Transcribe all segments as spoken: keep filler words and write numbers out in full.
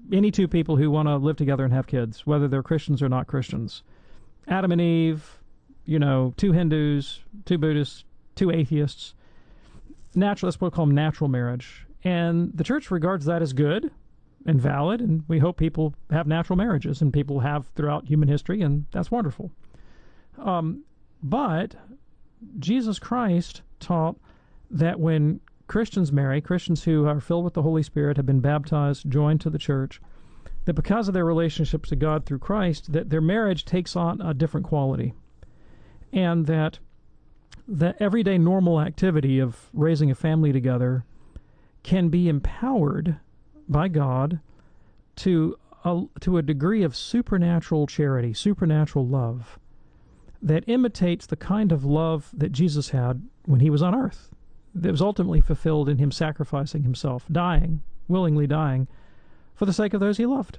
any two people who want to live together and have kids, whether they're Christians or not Christians. Adam and Eve, you know, two Hindus, two Buddhists, two atheists. Natural, that's what we call natural marriage. And the church regards that as good and valid, and we hope people have natural marriages, and people have throughout human history, and that's wonderful. Um, but Jesus Christ taught that when Christians marry, Christians who are filled with the Holy Spirit, have been baptized, joined to the church, that because of their relationship to God through Christ, that their marriage takes on a different quality. And that the everyday normal activity of raising a family together can be empowered by God to a, to a degree of supernatural charity, supernatural love, that imitates the kind of love that Jesus had when he was on earth, that was ultimately fulfilled in him sacrificing himself, dying, willingly dying, for the sake of those he loved.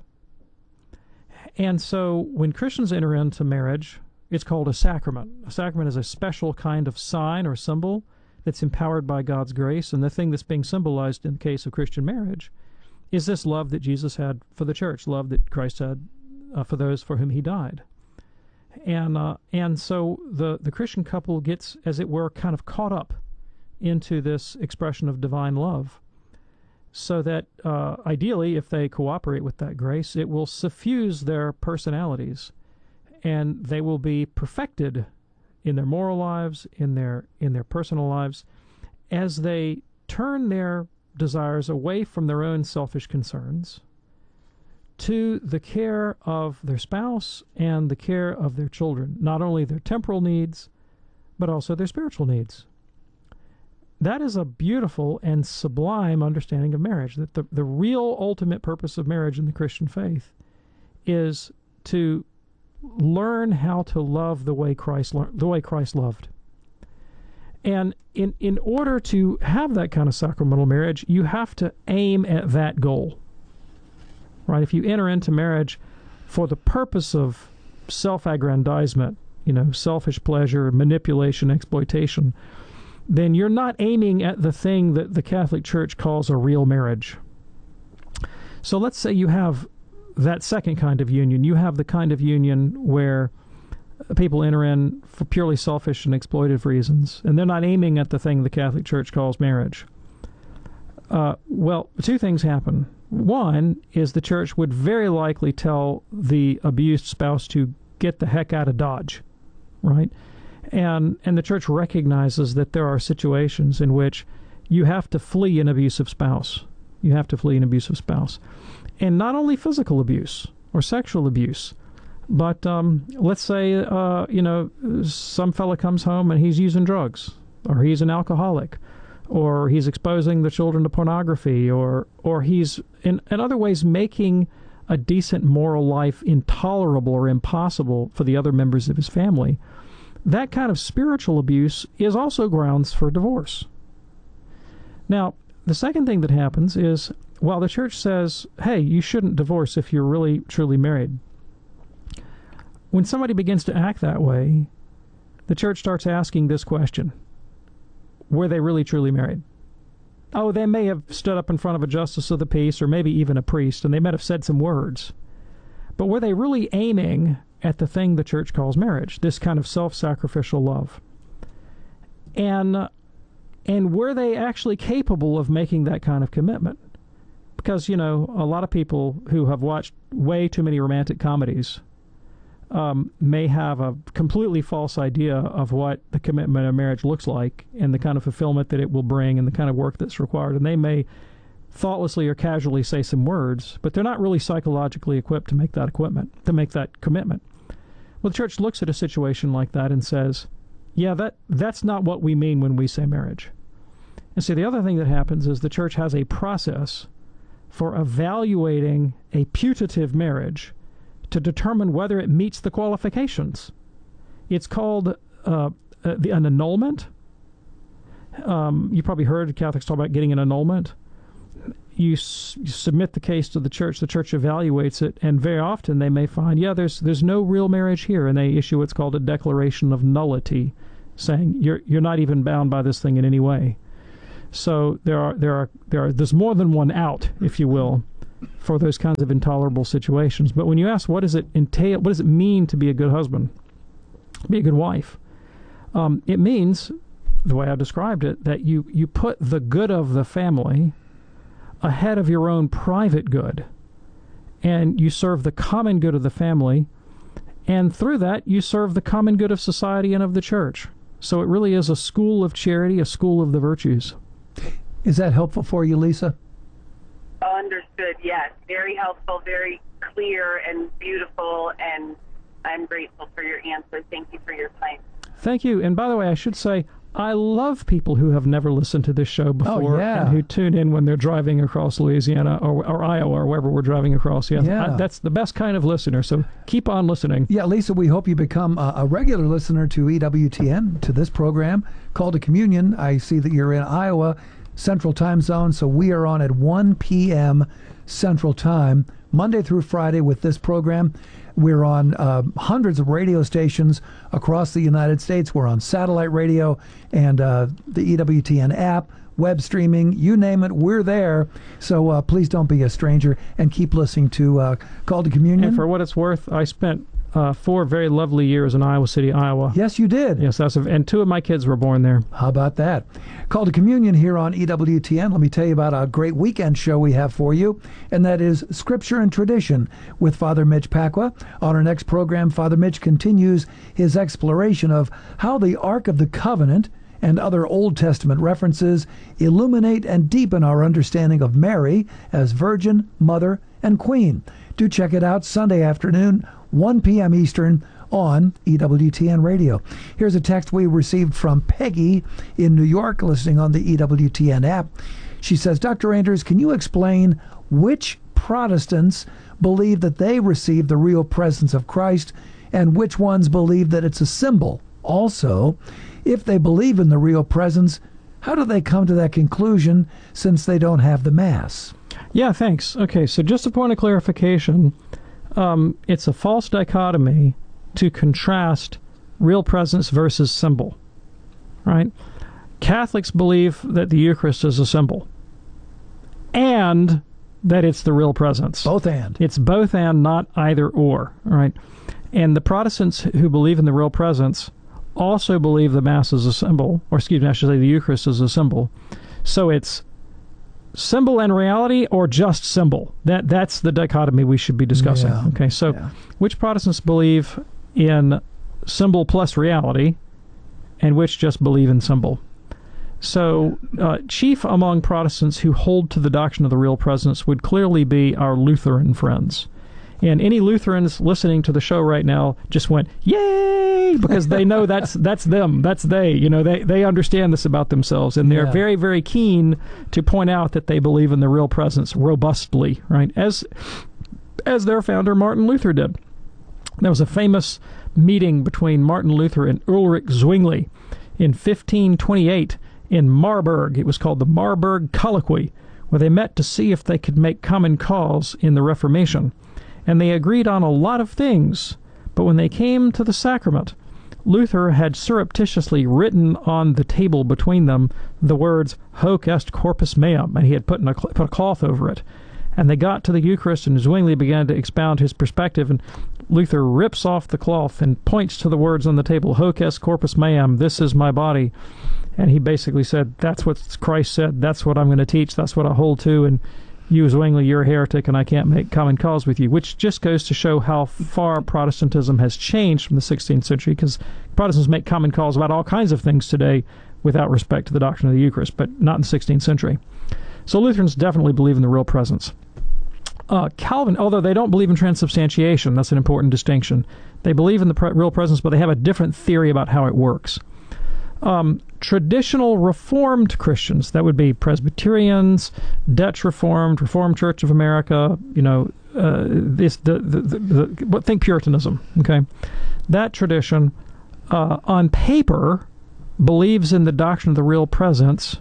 And so when Christians enter into marriage, it's called a sacrament. A sacrament is a special kind of sign or symbol that's empowered by God's grace, and the thing that's being symbolized in the case of Christian marriage is this love that Jesus had for the church, love that Christ had uh, for those for whom he died. And uh, and so the, the Christian couple gets, as it were, kind of caught up into this expression of divine love, so that uh, ideally, if they cooperate with that grace, it will suffuse their personalities, and they will be perfected in their moral lives, in their in their personal lives, as they turn their desires away from their own selfish concerns to the care of their spouse and the care of their children, not only their temporal needs, but also their spiritual needs. That is a beautiful and sublime understanding of marriage, that the, the real ultimate purpose of marriage in the Christian faith is to learn how to love the way Christ the way Christ loved. And in, in order to have that kind of sacramental marriage, you have to aim at that goal. Right? If you enter into marriage for the purpose of self-aggrandizement, you know, selfish pleasure, manipulation, exploitation, then you're not aiming at the thing that the Catholic Church calls a real marriage. So let's say you have that second kind of union. You have the kind of union where people enter in for purely selfish and exploitive reasons, and they're not aiming at the thing the Catholic Church calls marriage. Uh, well, two things happen. One is the church would very likely tell the abused spouse to get the heck out of Dodge, right? And and the church recognizes that there are situations in which you have to flee an abusive spouse. You have to flee an abusive spouse. And not only physical abuse or sexual abuse, but um, let's say, uh, you know, some fella comes home and he's using drugs, or he's an alcoholic, or he's exposing the children to pornography, or or he's in, in other ways making a decent moral life intolerable or impossible for the other members of his family. That kind of spiritual abuse is also grounds for divorce. Now, the second thing that happens is, while the church says, hey, you shouldn't divorce if you're really, truly married, when somebody begins to act that way, the church starts asking this question: were they really, truly married? Oh, they may have stood up in front of a justice of the peace, or maybe even a priest, and they might have said some words. But were they really aiming at the thing the church calls marriage, this kind of self-sacrificial love? And, and were they actually capable of making that kind of commitment? Because, you know, a lot of people who have watched way too many romantic comedies um, may have a completely false idea of what the commitment of marriage looks like, and the kind of fulfillment that it will bring, and the kind of work that's required. And they may thoughtlessly or casually say some words, but they're not really psychologically equipped to make that equipment, to make that commitment. Well, the church looks at a situation like that and says, yeah, that that's not what we mean when we say marriage. And see, the other thing that happens is the church has a process for evaluating a putative marriage to determine whether it meets the qualifications. It's called uh, uh, the, an annulment. Um, you probably heard Catholics talk about getting an annulment. You, s- you submit the case to the church, the church evaluates it, and very often they may find, yeah, there's there's no real marriage here, and they issue what's called a declaration of nullity, saying you're you're not even bound by this thing in any way. So there are there are there are there's more than one out, if you will, for those kinds of intolerable situations. But when you ask what does it entail, what does it mean to be a good husband, be a good wife, um, it means, the way I described it, that you, you put the good of the family ahead of your own private good, and you serve the common good of the family, and through that you serve the common good of society and of the church. So it really is a school of charity, a school of the virtues. Is that helpful for you, Lisa? Understood, yes. Very helpful, very clear and beautiful, and I'm grateful for your answer. Thank you for your time. Thank you. And by the way, I should say, I love people who have never listened to this show before oh, yeah. and who tune in when they're driving across Louisiana or, or Iowa or wherever we're driving across. Yeah, yeah. I, that's the best kind of listener, so keep on listening. Yeah, Lisa, we hope you become a, a regular listener to E W T N, to this program, Call to Communion. I see that you're in Iowa Central Time Zone, so we are on at one p.m. Central Time, Monday through Friday with this program. We're on uh, hundreds of radio stations across the United States. We're on satellite radio and uh, the E W T N app, web streaming, you name it, we're there. So uh, please don't be a stranger and keep listening to uh, Call to Communion. And for what it's worth, I spent uh, four very lovely years in Iowa City, Iowa. Yes, you did. Yes, that's a, and two of my kids were born there. How about that? Call to Communion here on E W T N. Let me tell you about a great weekend show we have for you, and that is Scripture and Tradition with Father Mitch Pacwa. On our next program, Father Mitch continues his exploration of how the Ark of the Covenant and other Old Testament references illuminate and deepen our understanding of Mary as Virgin, Mother, and Queen. Do check it out Sunday afternoon, one p.m. Eastern, on E W T N Radio. Here's a text we received from Peggy in New York, listening on the E W T N app. She says, Doctor Anders, can you explain which Protestants believe that they received the real presence of Christ and which ones believe that it's a symbol? Also, if they believe in the real presence, how do they come to that conclusion since they don't have the Mass? Yeah, thanks. Okay, so just a point of clarification. Um, it's a false dichotomy to contrast real presence versus symbol, right? Catholics believe that the Eucharist is a symbol and that it's the real presence. Both and. It's both and, not either or, right? And the Protestants who believe in the real presence also believe the Mass is a symbol, or excuse me, I should say the Eucharist is a symbol. So it's symbol and reality, or just symbol. That that's the dichotomy we should be discussing. Yeah. Okay, so yeah. which Protestants believe in symbol plus reality, and which just believe in symbol? So uh, chief among Protestants who hold to the doctrine of the real presence would clearly be our Lutheran friends. And any Lutherans listening to the show right now just went, yay, because they know that's that's them, that's they. You know, they, they understand this about themselves, and they're yeah. very, very keen to point out that they believe in the real presence robustly, right, as as their founder Martin Luther did. There was a famous meeting between Martin Luther and Ulrich Zwingli in fifteen twenty-eight in Marburg. It was called the Marburg Colloquy, where they met to see if they could make common cause in the Reformation. And they agreed on a lot of things, but when they came to the sacrament, Luther had surreptitiously written on the table between them the words "Hoc est corpus meum," and he had put, in a, put a cloth over it. And they got to the Eucharist, and Zwingli began to expound his perspective, and Luther rips off the cloth and points to the words on the table, "Hoc est corpus meum," this is my body. And he basically said, that's what Christ said, that's what I'm going to teach, that's what I hold to, and you, Zwingli, you're a heretic, and I can't make common cause with you, which just goes to show how far Protestantism has changed from the sixteenth century, because Protestants make common cause about all kinds of things today without respect to the doctrine of the Eucharist, but not in the sixteenth century. So Lutherans definitely believe in the real presence. Uh, Calvin, although they don't believe in transubstantiation, that's an important distinction. They believe in the pre- real presence, but they have a different theory about how it works. Um, traditional Reformed Christians, that would be Presbyterians, Dutch Reformed, Reformed Church of America, you know, uh, this the, the, the, the think Puritanism, okay? That tradition, uh, on paper, believes in the doctrine of the real presence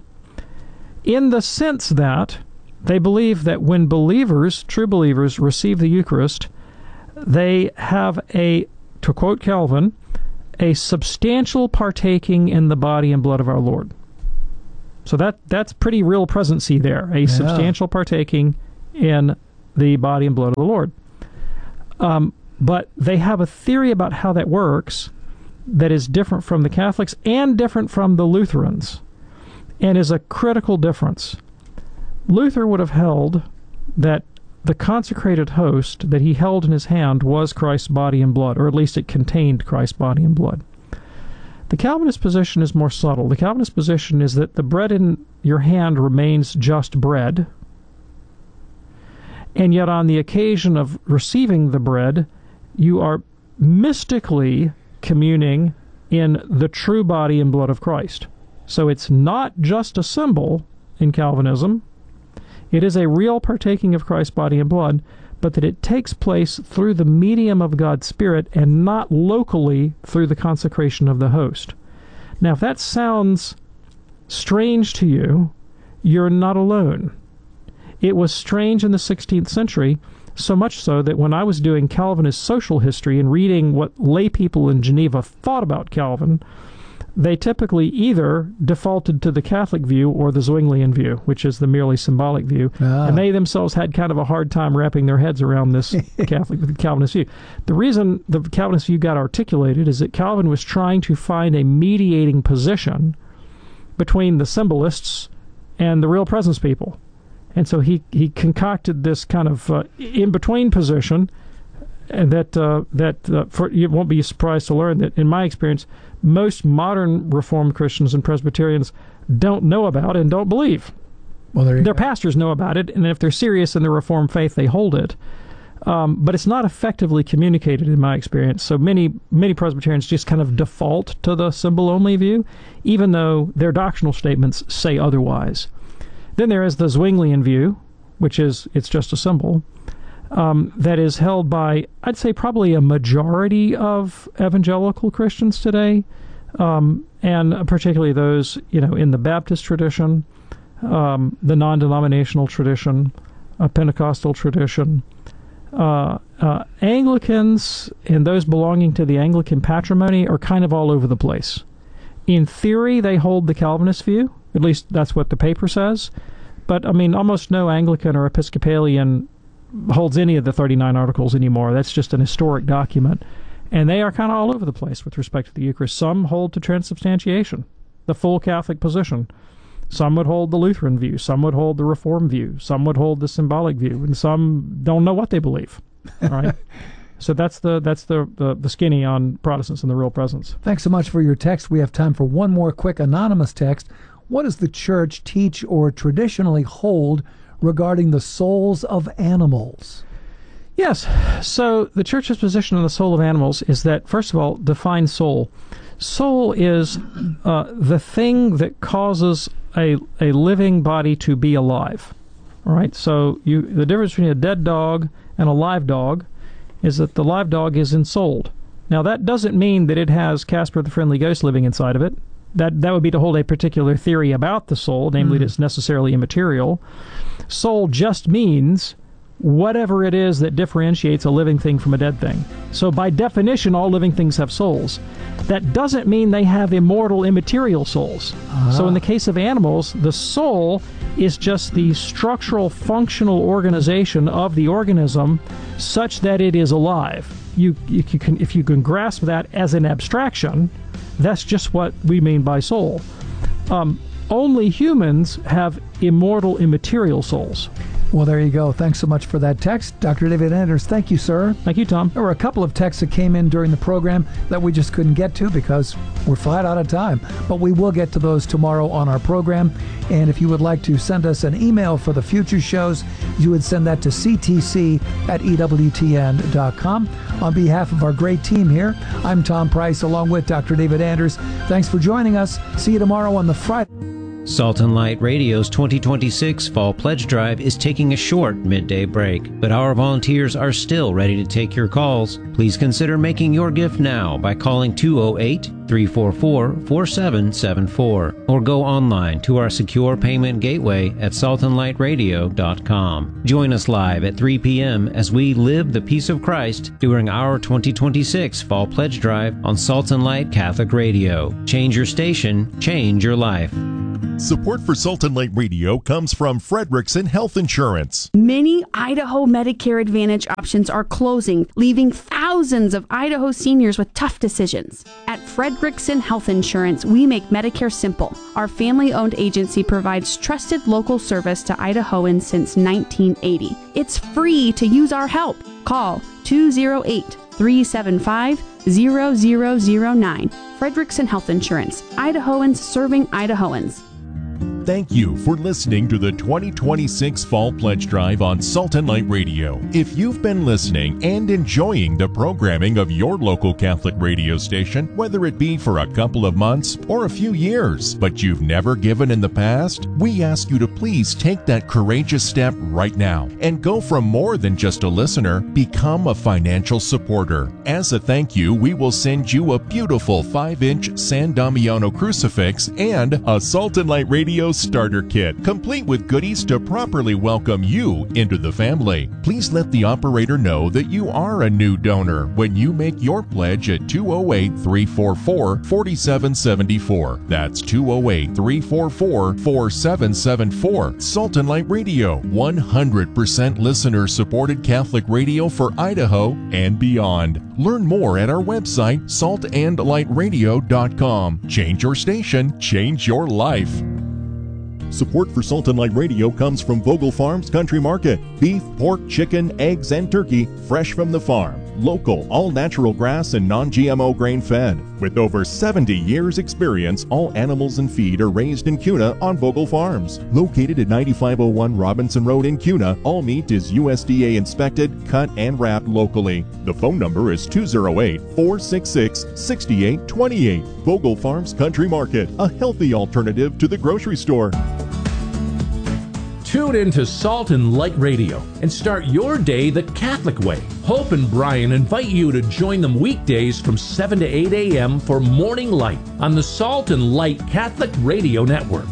in the sense that they believe that when believers, true believers, receive the Eucharist, they have a, to quote Calvin, a substantial partaking in the body and blood of our Lord. So that that's pretty real presency there, a yeah. substantial partaking in the body and blood of the Lord. Um, but they have a theory about how that works that is different from the Catholics and different from the Lutherans, and is a critical difference. Luther would have held that the consecrated host that he held in his hand was Christ's body and blood, or at least it contained Christ's body and blood. The Calvinist position is more subtle. The Calvinist position is that the bread in your hand remains just bread, and yet on the occasion of receiving the bread, you are mystically communing in the true body and blood of Christ. So it's not just a symbol in Calvinism. It is a real partaking of Christ's body and blood, but that it takes place through the medium of God's Spirit and not locally through the consecration of the host. Now, if that sounds strange to you, you're not alone. It was strange in the sixteenth century, so much so that when I was doing Calvinist social history and reading what lay people in Geneva thought about Calvin, they typically either defaulted to the Catholic view or the Zwinglian view, which is the merely symbolic view. Ah. And they themselves had kind of a hard time wrapping their heads around this Catholic Calvinist view. The reason the Calvinist view got articulated is that Calvin was trying to find a mediating position between the symbolists and the real presence people. And so he, he concocted this kind of uh, in-between position, and that uh, that uh, for, you won't be surprised to learn that, in my experience, most modern Reformed Christians and Presbyterians don't know about and don't believe. Well, there you Their go. Pastors know about it, and if they're serious in the Reformed faith, they hold it. Um, but it's not effectively communicated, in my experience. So many many Presbyterians just kind of default to the symbol-only view, even though their doctrinal statements say otherwise. Then there is the Zwinglian view, which is it's just a symbol. Um, that is held by, I'd say, probably a majority of evangelical Christians today, um, and particularly those, you know, in the Baptist tradition, um, the non-denominational tradition, a Pentecostal tradition. Uh, uh, Anglicans and those belonging to the Anglican patrimony are kind of all over the place. In theory, they hold the Calvinist view. At least that's what the paper says. But, I mean, almost no Anglican or Episcopalian holds any of the thirty-nine articles anymore. That's just an historic document. And they are kind of all over the place with respect to the Eucharist. Some hold to transubstantiation, the full Catholic position. Some would hold the Lutheran view. Some would hold the Reformed view. Some would hold the symbolic view. And some don't know what they believe. All right? So that's the that's the, the, the skinny on Protestants and the real presence. Thanks so much for your text. We have time for one more quick anonymous text. What does the Church teach or traditionally hold regarding the souls of animals? Yes. So the Church's position on the soul of animals is that, first of all, define soul. Soul is uh, the thing that causes a a living body to be alive. All right? So you the difference between a dead dog and a live dog is that the live dog is ensouled. Now, that doesn't mean that it has Casper the Friendly Ghost living inside of it. That that would be to hold a particular theory about the soul, namely mm. that it's necessarily immaterial. Soul just means whatever it is that differentiates a living thing from a dead thing. So by definition, all living things have souls. That doesn't mean they have immortal, immaterial souls. Ah. So in the case of animals, the soul is just the structural, functional organization of the organism such that it is alive. You, you can, if you can grasp that as an abstraction, that's just what we mean by soul. Um, only humans have immortal, immaterial souls. Well, there you go. Thanks so much for that text. Doctor David Anders, thank you, sir. Thank you, Tom. There were a couple of texts that came in during the program that we just couldn't get to because we're flat out of time. But we will get to those tomorrow on our program. And if you would like to send us an email for the future shows, you would send that to c t c at e w t n dot com. On behalf of our great team here, I'm Tom Price along with Doctor David Anders. Thanks for joining us. See you tomorrow on the Friday. Salt and Light Radio's twenty twenty-six Fall Pledge Drive is taking a short midday break, but our volunteers are still ready to take your calls. Please consider making your gift now by calling two oh eight, three four four, four seven seven four or go online to our secure payment gateway at salt and light radio dot com. Join us live at three p.m. as we live the peace of Christ during our twenty twenty-six Fall Pledge Drive on Salt and Light Catholic Radio. Change your station, change your life. Support for Salt and Light Radio comes from Fredrickson Health Insurance. Many Idaho Medicare Advantage options are closing, leaving thousands of Idaho seniors with tough decisions. At Fredrickson Health Insurance, we make Medicare simple. Our family-owned agency provides trusted local service to Idahoans since nineteen eighty. It's free to use our help. Call two oh eight, three seven five, zero zero zero nine. Fredrickson Health Insurance. Idahoans serving Idahoans. Thank you for listening to the twenty twenty-six Fall Pledge Drive on Salt and Light Radio. If you've been listening and enjoying the programming of your local Catholic radio station, whether it be for a couple of months or a few years, but you've never given in the past, we ask you to please take that courageous step right now and go from more than just a listener, become a financial supporter. As a thank you, we will send you a beautiful five inch San Damiano crucifix and a Salt and Light Radio starter kit, complete with goodies to properly welcome you into the family. Please let the operator know that you are a new donor when you make your pledge at two oh eight, three four four, four seven seven four. That's two oh eight, three four four, four seven seven four. Salt and Light Radio, one hundred percent listener-supported Catholic radio for Idaho and beyond. Learn more at our website, salt and light radio dot com. Change your station, change your life. Support for Salt and Light Radio comes from Vogel Farms Country Market. Beef, pork, chicken, eggs, and turkey, fresh from the farm. Local, all-natural grass and non-G M O grain-fed. With over seventy years experience, all animals and feed are raised in Kuna on Vogel Farms. Located at ninety-five oh one Robinson Road in Kuna, all meat is U S D A inspected, cut, and wrapped locally. The phone number is two oh eight, four six six, six eight two eight. Vogel Farms Country Market, a healthy alternative to the grocery store. Tune in to Salt and Light Radio and start your day the Catholic way. Hope and Brian invite you to join them weekdays from seven to eight a.m. for Morning Light on the Salt and Light Catholic Radio Network.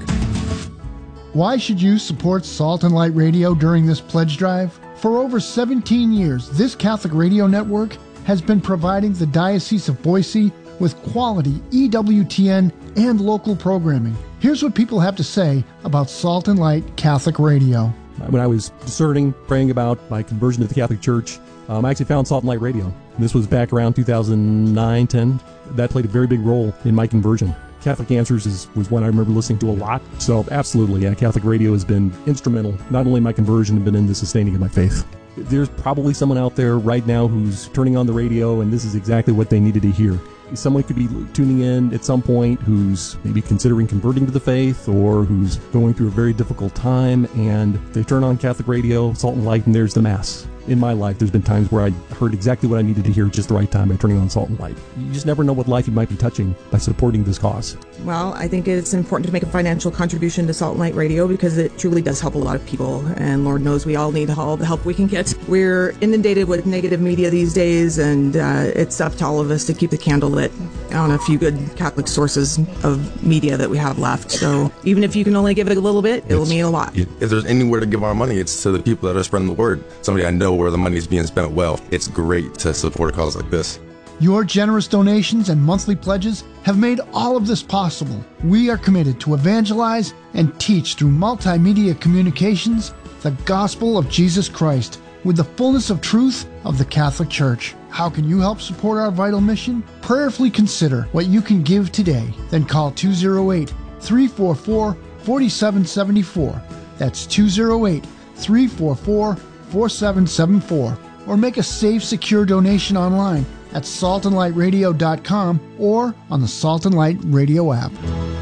Why should you support Salt and Light Radio during this pledge drive? For over seventeen years, this Catholic radio network has been providing the Diocese of Boise with quality E W T N and local programming. Here's what people have to say about Salt and Light Catholic Radio. When I was discerning, praying about my conversion to the Catholic Church, um, I actually found Salt and Light Radio. This was back around two thousand nine, ten. That played a very big role in my conversion. Catholic Answers is, was one I remember listening to a lot. So absolutely, yeah, Catholic Radio has been instrumental, not only in my conversion, but in the sustaining of my faith. There's probably someone out there right now who's turning on the radio, and this is exactly what they needed to hear. Someone could be tuning in at some point who's maybe considering converting to the faith, or who's going through a very difficult time, and they turn on Catholic Radio, Salt and Light, and there's the Mass. In my life, there's been times where I heard exactly what I needed to hear at just the right time by turning on Salt and Light. You just never know what life you might be touching by supporting this cause. Well, I think it's important to make a financial contribution to Salt and Light Radio because it truly does help a lot of people, and Lord knows we all need all the help we can get. We're inundated with negative media these days, and uh, it's up to all of us to keep the candle lit on a few good Catholic sources of media that we have left. So even if you can only give it a little bit, it will mean a lot. If there's anywhere to give our money, it's to the people that are spreading the word. Somebody I know where the money is being spent well. It's great to support a cause like this. Your generous donations and monthly pledges have made all of this possible. We are committed to evangelize and teach through multimedia communications the gospel of Jesus Christ with the fullness of truth of the Catholic Church. How can you help support our vital mission? Prayerfully consider what you can give today. Then call two oh eight, three four four, four seven seven four. That's two oh eight, three four four, four seven seven four. Or make a safe, secure donation online at salt and light radio dot com or on the Salt and Light Radio app.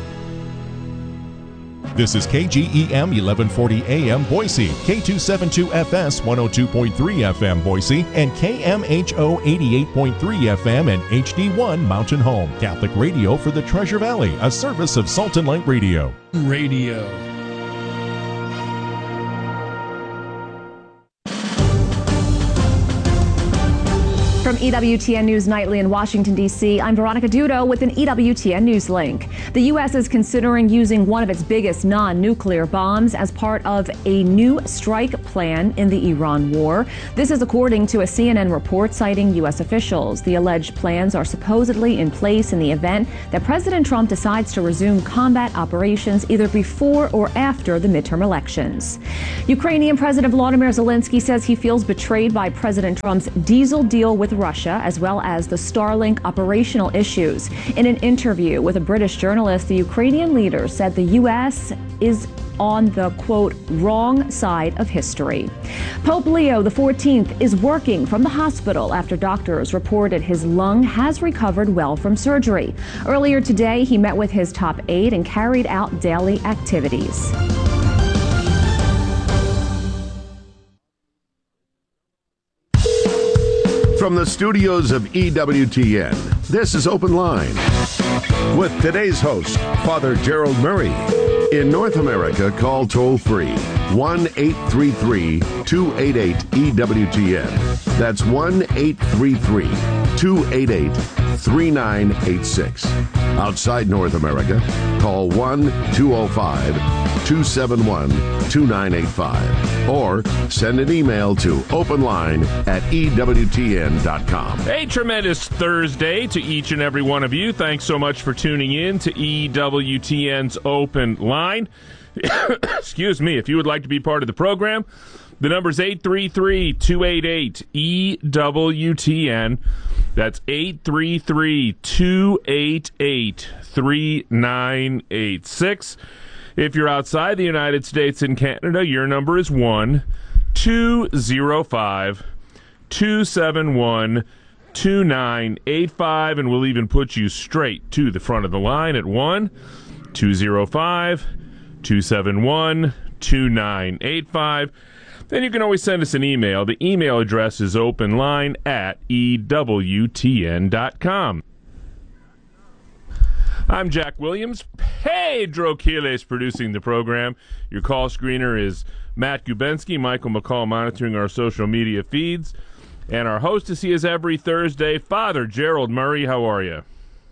This is K G E M eleven forty A M Boise, K two seventy-two F S one oh two point three F M Boise, and K M H O eighty-eight point three F M and H D one Mountain Home. Catholic radio for the Treasure Valley, a service of Salt and Light Radio. Radio. From E W T N News Nightly in Washington, D C, I'm Veronica Dudo with an E W T N News link. The U S is considering using one of its biggest non-nuclear bombs as part of a new strike plan in the Iran war. This is according to a C N N report citing U S officials. The alleged plans are supposedly in place in the event that President Trump decides to resume combat operations either before or after the midterm elections. Ukrainian President Volodymyr Zelensky says he feels betrayed by President Trump's diesel deal with Russia, as well as the Starlink operational issues. In an interview with a British journalist, the Ukrainian leader said the U S is on the, quote, wrong side of history. Pope Leo the fourteenth is working from the hospital after doctors reported his lung has recovered well from surgery. Earlier today, he met with his top aide and carried out daily activities. From the studios of E W T N, this is Open Line with today's host, Father Gerald Murray. In North America, call toll-free one eight three three, two eight eight, E W T N. That's one eight three three, two eight eight, three nine eight six. Outside North America, call one two oh five, two seven one, two nine eight five or send an email to openline at E W T N dot com. A tremendous Thursday to each and every one of you. Thanks so much for tuning in to E W T N's Open Line. Excuse me. If you would like to be part of the program, the number's eight three three, two eight eight, E W T N. That's eight three three, two eight eight, three nine eight six. If you're outside the United States and Canada, your number is one two oh five, two seven one, two nine eight five, and we'll even put you straight to the front of the line at one two oh five, two seven one, two nine eight five. Then you can always send us an email. The email address is openline at E W T N dot com. I'm Jack Williams. Pedro Quiles producing the program. Your call screener is Matt Gubensky. Michael McCall monitoring our social media feeds. And our hostess, he is every Thursday, Father Gerald Murray. How are you?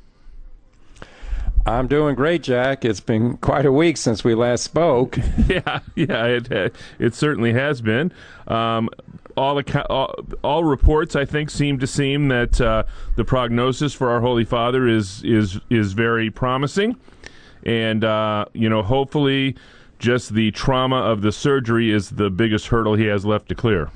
I'm doing great, Jack. It's been quite a week since we last spoke. Yeah, yeah, it it certainly has been. Um, all, the, all all reports, I think, seem to seem that uh, the prognosis for our Holy Father is is is very promising, and uh, you know, hopefully, just the trauma of the surgery is the biggest hurdle he has left to clear.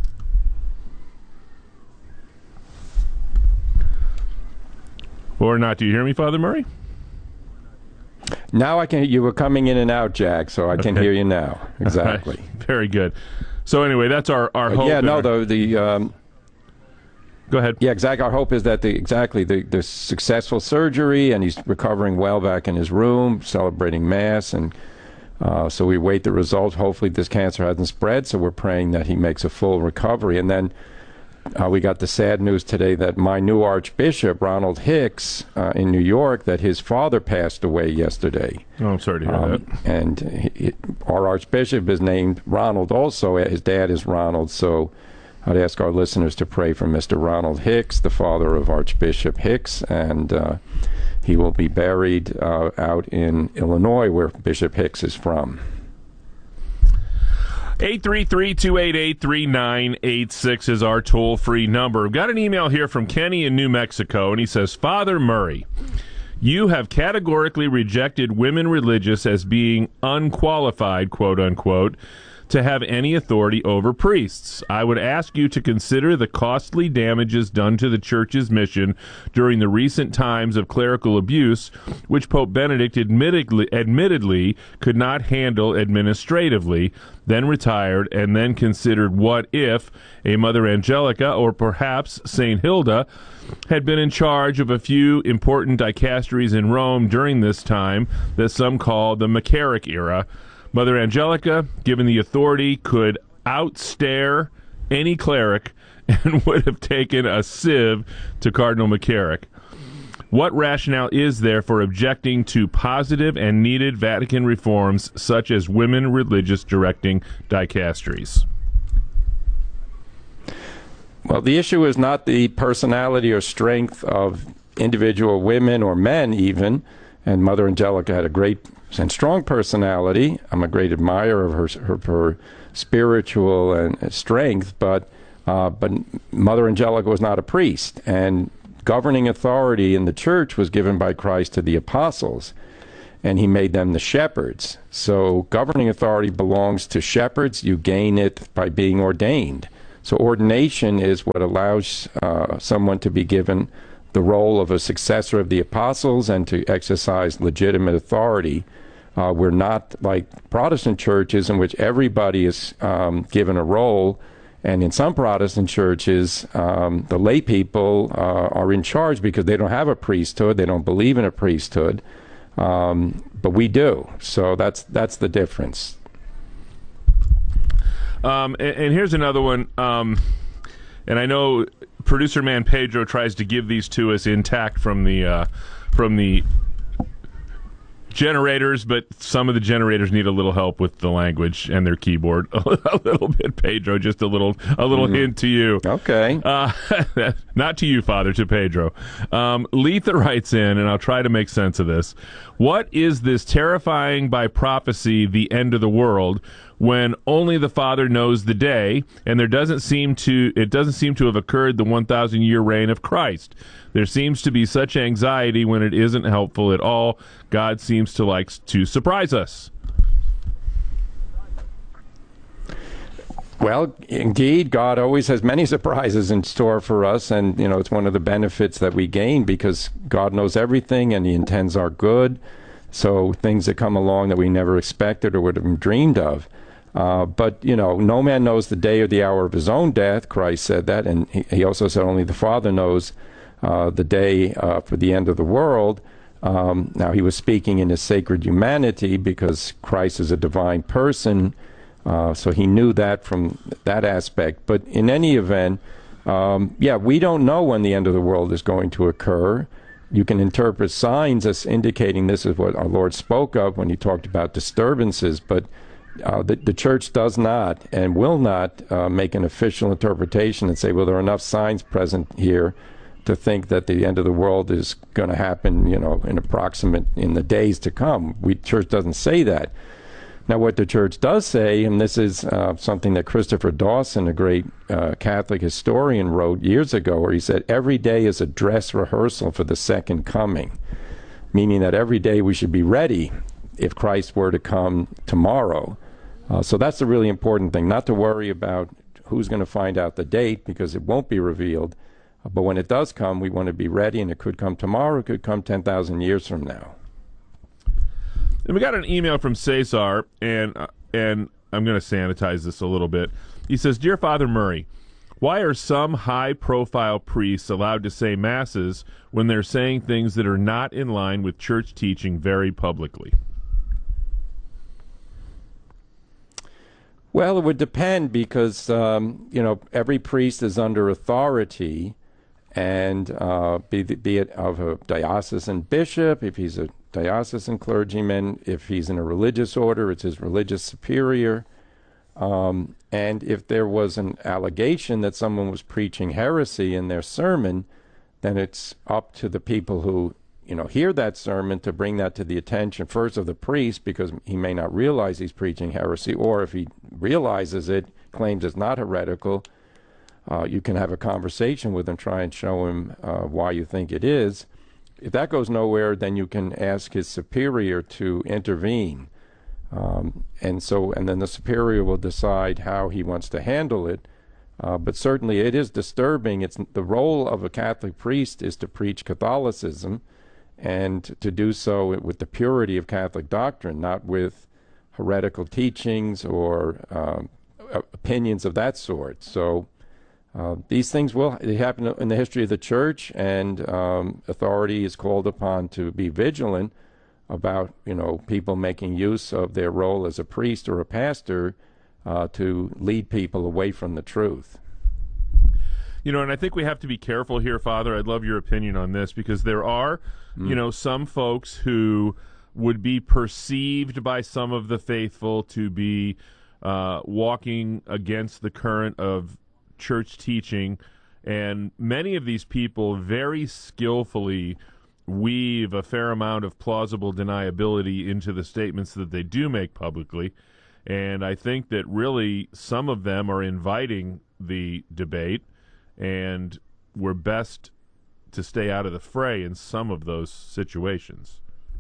Or not? Do you hear me, Father Murray? Now I can. You were coming in and out, Jack, so I can okay. hear you now. Exactly. Right. Very good. So anyway, that's our our hope. Yeah. No. Our... Though the. Um, Go ahead. Yeah. Exactly. Our hope is that the exactly the, the successful surgery, and he's recovering well back in his room, celebrating Mass, and uh, so we wait the results. Hopefully, this cancer hasn't spread, so we're praying that he makes a full recovery, and then. Uh, we got the sad news today that my new Archbishop, Ronald Hicks, uh, in New York, that his father passed away yesterday. Oh, I'm sorry to hear um, that. And he, he, our Archbishop is named Ronald also. His dad is Ronald. So I'd ask our listeners to pray for Mister Ronald Hicks, the father of Archbishop Hicks. And uh, he will be buried uh, out in Illinois, where Bishop Hicks is from. eight three three, two eight eight, three nine eight six is our toll-free number. We've got an email here from Kenny in New Mexico, and he says, Father Murray, you have categorically rejected women religious as being unqualified, quote-unquote, to have any authority over priests. I would ask you to consider the costly damages done to the Church's mission during the recent times of clerical abuse, which Pope Benedict admittedly, admittedly could not handle administratively, then retired, and then considered what if a Mother Angelica, or perhaps Saint Hilda, had been in charge of a few important dicasteries in Rome during this time that some call the McCarrick era. Mother Angelica, given the authority, could outstare any cleric and would have taken a sieve to Cardinal McCarrick. What rationale is there for objecting to positive and needed Vatican reforms such as women religious directing dicasteries? Well, the issue is not the personality or strength of individual women or men even, and Mother Angelica had a great and strong personality. I'm a great admirer of her, her, her spiritual and strength, but uh, but Mother Angelica was not a priest, and governing authority in the church was given by Christ to the apostles, and he made them the shepherds. So governing authority belongs to shepherds. You gain it by being ordained. So ordination is what allows uh, someone to be given the role of a successor of the apostles and to exercise legitimate authority. Uh, we're not like Protestant churches in which everybody is um, given a role, and in some Protestant churches, um, the lay people uh, are in charge because they don't have a priesthood, they don't believe in a priesthood, um, but we do. So that's that's the difference. Um, and, and here's another one, um, and I know producer man Pedro tries to give these to us intact from the uh, from the generators, but some of the generators need a little help with the language and their keyboard a little bit. Pedro, just a little a little mm-hmm. hint to you. Okay. Uh, not to you, Father, to Pedro. Um, Letha writes in, and I'll try to make sense of this. What is this terrifying by prophecy, the end of the world, when only the Father knows the day, and there doesn't seem to it doesn't seem to have occurred the one thousand year reign of Christ? There seems to be such anxiety when it isn't helpful at all. God seems to like to surprise us. Well, indeed, God always has many surprises in store for us, and you know it's one of the benefits that we gain because God knows everything and He intends our good. So things that come along that we never expected or would have dreamed of. Uh, but, you know, no man knows the day or the hour of his own death. Christ said that. And he, he also said only the Father knows uh, the day uh, for the end of the world. Um, now, he was speaking in his sacred humanity because Christ is a divine person. Uh, so he knew that from that aspect. But in any event, um, yeah, we don't know when the end of the world is going to occur. You can interpret signs as indicating this is what our Lord spoke of when he talked about disturbances, but uh, the, the church does not and will not uh, make an official interpretation and say, well, there are enough signs present here to think that the end of the world is going to happen, you know, in approximate, in the days to come. We church doesn't say that. Now, what the church does say, and this is uh, something that Christopher Dawson, a great uh, Catholic historian, wrote years ago, where he said, every day is a dress rehearsal for the second coming, meaning that every day we should be ready if Christ were to come tomorrow. Uh, so that's the really important thing, not to worry about who's going to find out the date, because it won't be revealed. Uh, but when it does come, we want to be ready, and it could come tomorrow, it could come ten thousand years from now. And we got an email from Cesar, and uh, and I'm going to sanitize this a little bit. He says, Dear Father Murray, why are some high-profile priests allowed to say masses when they're saying things that are not in line with church teaching very publicly? Well, it would depend because, um, you know, every priest is under authority, and uh, be, be it of a diocesan bishop, if he's a diocesan clergyman, if he's in a religious order, it's his religious superior. Um, and if there was an allegation that someone was preaching heresy in their sermon, then it's up to the people who, you know, hear that sermon to bring that to the attention first of the priest, because he may not realize he's preaching heresy, or if he realizes it, claims it's not heretical, uh, you can have a conversation with him, try and show him uh, why you think it is. If that goes nowhere, then you can ask his superior to intervene. Um, and so, and then the superior will decide how he wants to handle it. Uh, but certainly it is disturbing. It's the role of a Catholic priest is to preach Catholicism, and to do so with the purity of Catholic doctrine, not with heretical teachings or um, opinions of that sort. So Uh, these things will they happen in the history of the church, and um, authority is called upon to be vigilant about, you know, people making use of their role as a priest or a pastor uh, to lead people away from the truth. You know, and I think we have to be careful here, Father. I'd love your opinion on this, because there are, mm. you know, some folks who would be perceived by some of the faithful to be uh, walking against the current of church teaching And many of these people very skillfully weave a fair amount of plausible deniability into the statements that they do make publicly. And I think that really some of them are inviting the debate, and we're best to stay out of the fray in some of those situations.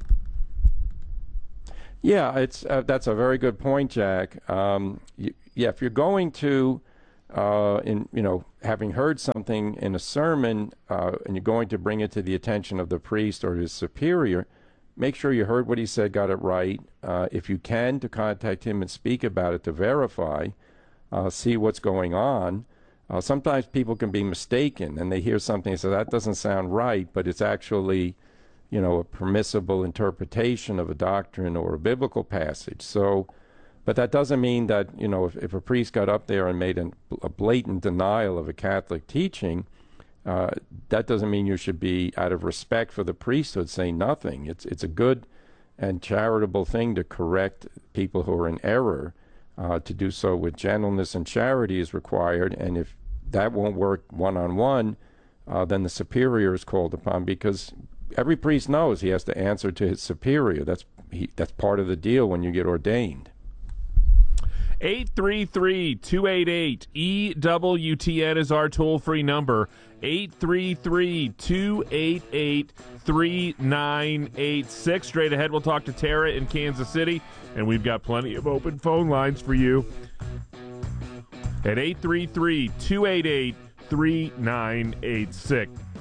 Yeah, it's uh, that's a very good point, Jack. Um, y- yeah, if you're going to, uh, in you know, having heard something in a sermon, uh, and you're going to bring it to the attention of the priest or his superior, make sure you heard what he said, got it right. Uh, if you can, to contact him and speak about it to verify, uh, see what's going on. Uh, sometimes people can be mistaken, and they hear something and say, that doesn't sound right, but it's actually, you know, a permissible interpretation of a doctrine or a biblical passage. So, but that doesn't mean that, you know, if, if a priest got up there and made an, a blatant denial of a Catholic teaching, uh, that doesn't mean you should be, out of respect for the priesthood, say nothing. It's it's a good and charitable thing to correct people who are in error. Uh, to do so with gentleness and charity is required, and if that won't work one-on-one, uh, then the superior is called upon, because every priest knows he has to answer to his superior. That's he, that's part of the deal when you get ordained. eight three three, two eight eight, E W T N is our toll-free number. eight three three, two eight eight, three nine eight six. Straight ahead, we'll talk to Tara in Kansas City, and we've got plenty of open phone lines for you at eight three three, two eight eight, three nine eight six.